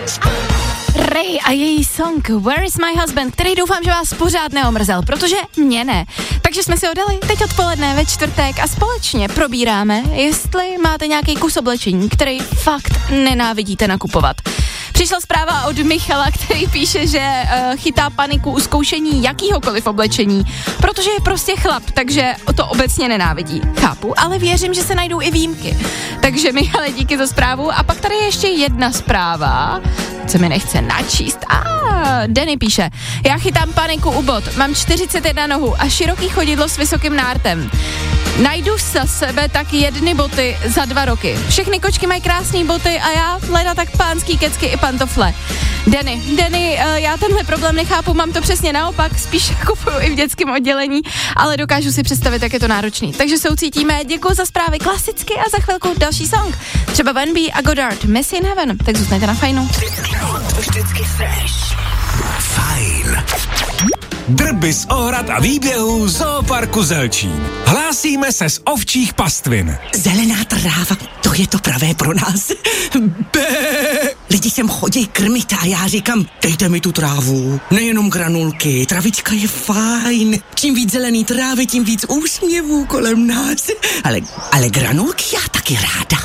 Ray a její song Where is my husband, který doufám, že vás pořád neomrzel, protože mě ne. Takže jsme si ho dali teď odpoledne ve čtvrtek a společně probíráme, jestli máte nějaký kus oblečení, který fakt nenávidíte nakupovat. Přišla zpráva od Michala, který píše, že chytá paniku u zkoušení jakýhokoliv oblečení, protože je prostě chlap, takže to obecně nenávidí. Chápu, ale věřím, že se najdou i výjimky. Takže Michale, díky za zprávu. A pak tady je ještě jedna zpráva, co mi nechce načíst. Denny píše, já chytám paniku u bot, mám 41 nohů a široký chodidlo s vysokým nártem. Najdu za sebe tak jedny boty za 2 roky. Všechny kočky mají krásné boty a já leda tak pánský kecky i pantofle. Denny, já tenhle problém nechápu, mám to přesně naopak, spíš kupuju i v dětském oddělení, ale dokážu si představit, jak je to náročný. Takže soucítíme, děkuji za zprávy klasicky a za chvilku další song. Třeba Van B a Goddard, Messy in Heaven, tak zůstaňte na Fajnu. Vždycky fresh. Fajn. Drby z ohrad a výběhů Zooparku Zelčín. Hlásíme se z ovčích pastvin. Zelená tráva, to je to pravé pro nás. Lidi sem chodí krmit a já říkám, dejte mi tu trávu. Nejenom granulky, travička je fajn. Čím víc zelený trávy, tím víc úsměvů kolem nás. Ale granulky já taky ráda.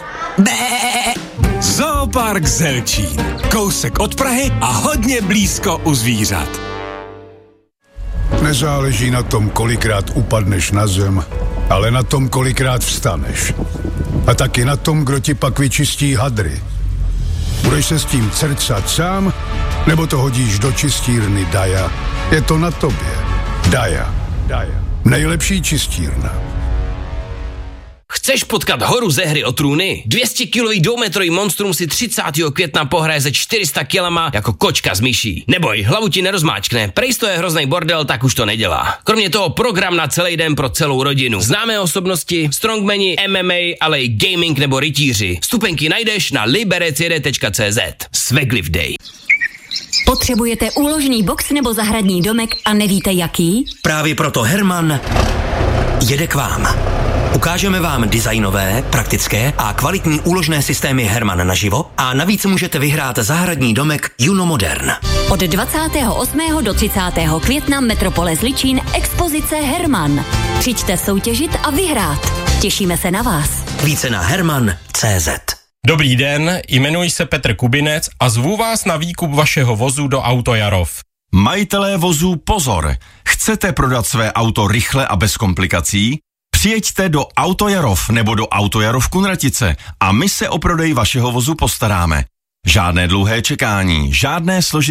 Zoopark Zelčín. Kousek od Prahy a hodně blízko u zvířat. Nezáleží na tom, kolikrát upadneš na zem, ale na tom, kolikrát vstaneš. A taky na tom, kdo ti pak vyčistí hadry. Budeš se s tím crcat sám, nebo to hodíš do čistírny Daja? Je to na tobě. Daja. Nejlepší čistírna. Chceš potkat horu ze Hry o trůny? 200-kilový 2metrový monstrum si 30. května pohraje se 400 kilama jako kočka z myší. Neboj, hlavu ti nerozmáčkne, prej to je hrozný bordel, tak už to nedělá. Kromě toho program na celý den pro celou rodinu. Známé osobnosti, strongmani, MMA, ale i gaming nebo rytíři. Vstupenky najdeš na liberecjede.cz. Svegliv Day. Potřebujete úložný box nebo zahradní domek a nevíte jaký? Právě proto Herman jede k vám. Ukážeme vám designové, praktické a kvalitní úložné systémy Herman naživo a navíc můžete vyhrát zahradní domek Juno Modern. Od 28. do 30. května Metropole Zličín expozice Herman. Přijďte soutěžit a vyhrát. Těšíme se na vás. Více na herman.cz. Dobrý den, jmenuji se Petr Kubinec a zvu vás na výkup vašeho vozu do Auto Jarov. Majitelé vozů pozor! Chcete prodat své auto rychle a bez komplikací? Přijeďte do Auto Jarov nebo do Auto Jarov Kunratice a my se o prodej vašeho vozu postaráme. Žádné dlouhé čekání, žádné složité